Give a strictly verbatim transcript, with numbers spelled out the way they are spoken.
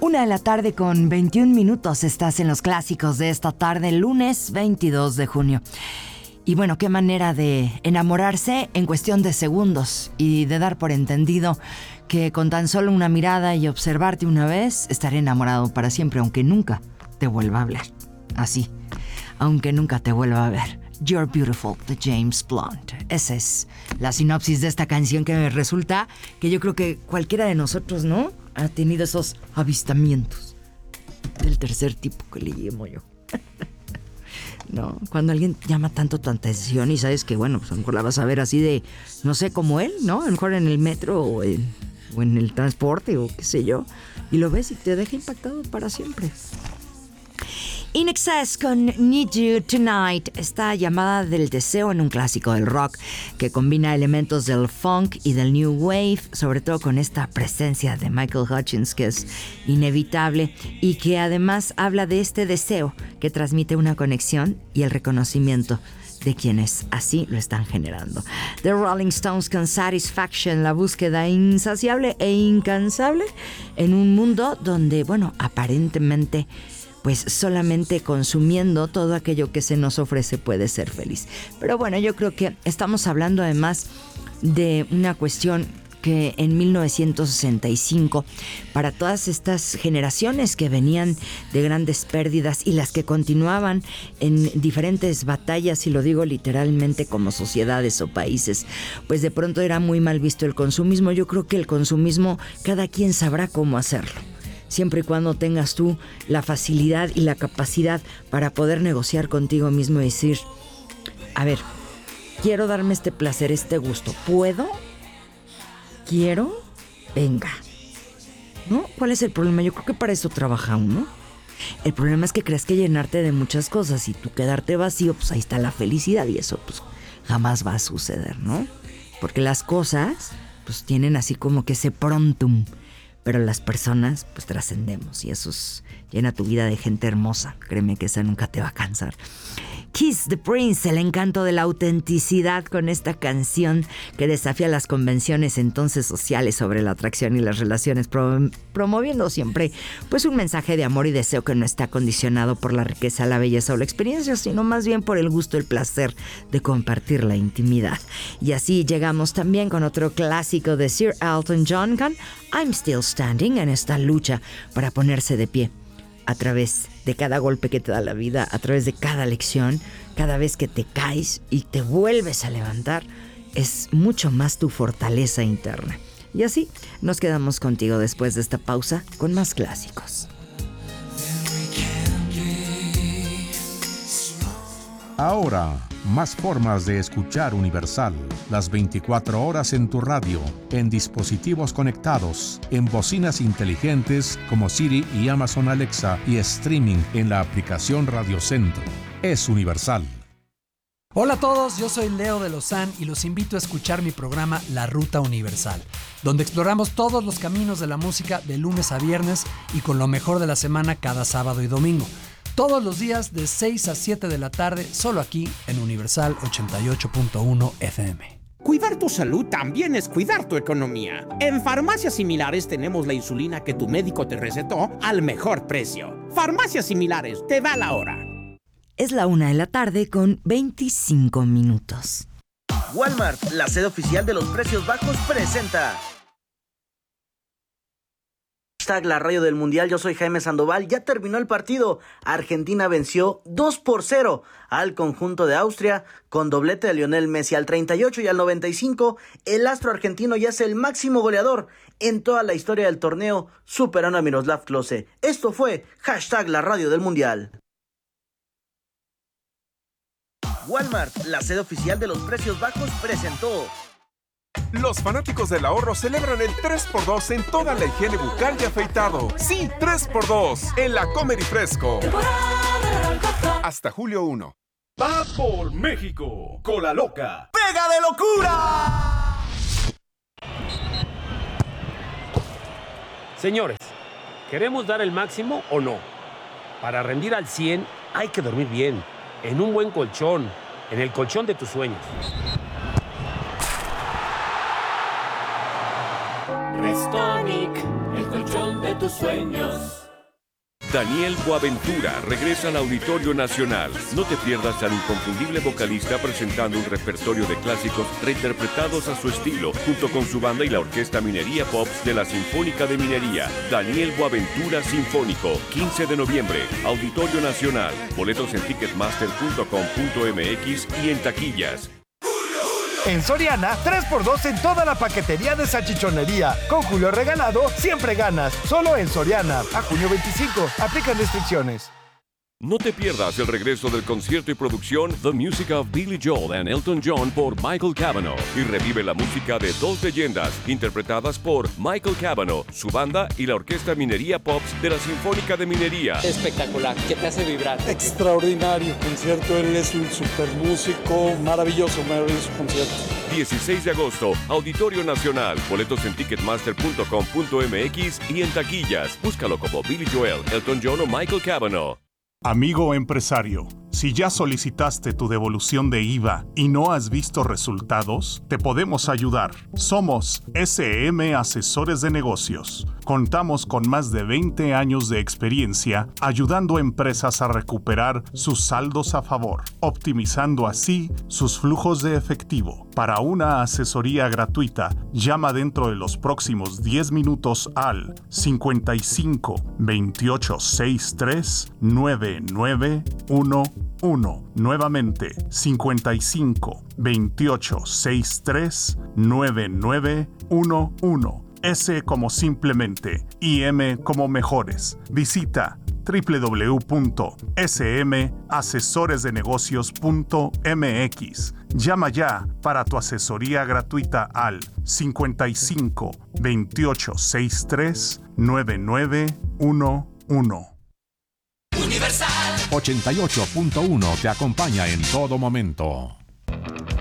Una de la tarde con veintiún minutos. Estás en los clásicos de esta tarde, lunes veintidós de junio. Y bueno, qué manera de enamorarse en cuestión de segundos y de dar por entendido que con tan solo una mirada y observarte una vez, estaré enamorado para siempre, aunque nunca te vuelva a hablar. Así, aunque nunca te vuelva a ver. You're Beautiful, de James Blunt. Esa es la sinopsis de esta canción, que me resulta que yo creo que cualquiera de nosotros, ¿no?, ha tenido esos avistamientos del tercer tipo que le llamo yo. No, cuando alguien llama tanto tu atención y sabes que, bueno, pues a lo mejor la vas a ver así de, no sé, como él, ¿no? A lo mejor en el metro o en, o en el transporte o qué sé yo, y lo ves y te deja impactado para siempre. In Excess con Need You Tonight, esta llamada del deseo en un clásico del rock que combina elementos del funk y del new wave, sobre todo con esta presencia de Michael Hutchence que es inevitable y que además habla de este deseo que transmite una conexión y el reconocimiento de quienes así lo están generando. The Rolling Stones con Satisfaction, la búsqueda insaciable e incansable en un mundo donde, bueno, aparentemente pues solamente consumiendo todo aquello que se nos ofrece puede ser feliz. Pero bueno, yo creo que estamos hablando además de una cuestión que en mil novecientos sesenta y cinco, para todas estas generaciones que venían de grandes pérdidas y las que continuaban en diferentes batallas, y lo digo literalmente, como sociedades o países, pues de pronto era muy mal visto el consumismo. Yo creo que el consumismo cada quien sabrá cómo hacerlo, siempre y cuando tengas tú la facilidad y la capacidad para poder negociar contigo mismo y decir, a ver, quiero darme este placer, este gusto, ¿puedo? ¿Quiero? Venga. ¿No? ¿Cuál es el problema? Yo creo que para eso trabaja uno. El problema es que crees que llenarte de muchas cosas y tú quedarte vacío, pues ahí está la felicidad, y eso pues jamás va a suceder, ¿no? Porque las cosas pues tienen así como que ese prontum, pero las personas pues trascendemos, y eso es, llena tu vida de gente hermosa. Créeme que esa nunca te va a cansar. Kiss the Prince, el encanto de la autenticidad con esta canción que desafía las convenciones entonces sociales sobre la atracción y las relaciones, prom- promoviendo siempre pues un mensaje de amor y deseo que no está condicionado por la riqueza, la belleza o la experiencia, sino más bien por el gusto, el placer de compartir la intimidad. Y así llegamos también con otro clásico de Sir Elton John con I'm Still Standing, en esta lucha para ponerse de pie a través de cada golpe que te da la vida, a través de cada lección, cada vez que te caes y te vuelves a levantar, es mucho más tu fortaleza interna. Y así nos quedamos contigo después de esta pausa con más clásicos. Ahora, más formas de escuchar Universal. Las veinticuatro horas en tu radio, en dispositivos conectados, en bocinas inteligentes como Siri y Amazon Alexa, y streaming en la aplicación Radio Centro. Es Universal. Hola a todos, yo soy Leo de Lozán y los invito a escuchar mi programa La Ruta Universal, donde exploramos todos los caminos de la música de lunes a viernes y con lo mejor de la semana cada sábado y domingo. Todos los días de seis a siete de la tarde, solo aquí en Universal ochenta y ocho punto uno F M. Cuidar tu salud también es cuidar tu economía. En Farmacias Similares tenemos la insulina que tu médico te recetó al mejor precio. Farmacias Similares, te da la hora. Es la una de la tarde con veinticinco minutos. Walmart, la sede oficial de los precios bajos, presenta Hashtag la radio del mundial. Yo soy Jaime Sandoval. Ya terminó el partido. Argentina venció dos por cero al conjunto de Austria con doblete de Lionel Messi al treinta y ocho y al noventa y cinco. El astro argentino ya es el máximo goleador en toda la historia del torneo, superando a Miroslav Klose. Esto fue Hashtag la radio del mundial. Walmart, la sede oficial de los precios bajos, presentó. Los fanáticos del ahorro celebran el tres por dos en toda la higiene bucal y afeitado. Sí, tres por dos en la Comer y Fresco. Hasta julio primero. Va por México, Cola Loca. ¡Pega de locura! Señores, ¿queremos dar el máximo o no? Para rendir al cien hay que dormir bien, en un buen colchón, en el colchón de tus sueños. Restonic, el colchón de de tus sueños. Daniel Boaventura regresa al Auditorio Nacional. No te pierdas al inconfundible vocalista presentando un repertorio de clásicos reinterpretados a su estilo, junto con su banda y la Orquesta Minería Pops de la Sinfónica de Minería. Daniel Boaventura Sinfónico, quince de noviembre, Auditorio Nacional. Boletos en ticketmaster punto com punto m x y en taquillas. En Soriana, tres por dos en toda la paquetería de salchichonería. Con Julio Regalado, siempre ganas. Solo en Soriana. A junio veinticinco. Aplican restricciones. No te pierdas el regreso del concierto y producción The Music of Billy Joel and Elton John por Michael Cavanaugh y revive la música de dos leyendas interpretadas por Michael Cavanaugh, su banda y la Orquesta Minería Pops de la Sinfónica de Minería. Espectacular, que te hace vibrar. Extraordinario concierto, él es un super músico, maravilloso, maravilloso concierto. dieciséis de agosto, Auditorio Nacional. Boletos en ticketmaster punto com punto m x y en taquillas. Búscalo como Billy Joel, Elton John o Michael Cavanaugh. Amigo empresario, si ya solicitaste tu devolución de I V A y no has visto resultados, te podemos ayudar. Somos S M Asesores de Negocios. Contamos con más de veinte años de experiencia ayudando a empresas a recuperar sus saldos a favor, optimizando así sus flujos de efectivo. Para una asesoría gratuita, llama dentro de los próximos diez minutos al cincuenta y cinco, veintiocho, sesenta y tres, nueve nueve uno uno. Nuevamente, cincuenta y cinco, veintiocho, sesenta y tres, nueve nueve uno uno. S como simplemente y M como mejores. Visita doble u doble u doble u punto s m asesores de negocios punto m x. Llama ya para tu asesoría gratuita al cincuenta y cinco, veintiocho, sesenta y tres, nueve nueve uno uno. ochenta y ocho punto uno te acompaña en todo momento.